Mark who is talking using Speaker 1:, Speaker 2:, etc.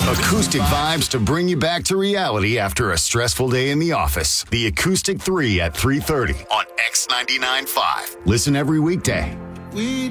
Speaker 1: Acoustic vibes to bring you back to reality after a stressful day in the office. The Acoustic 3 at 3:30 on X99.5. Listen every weekday.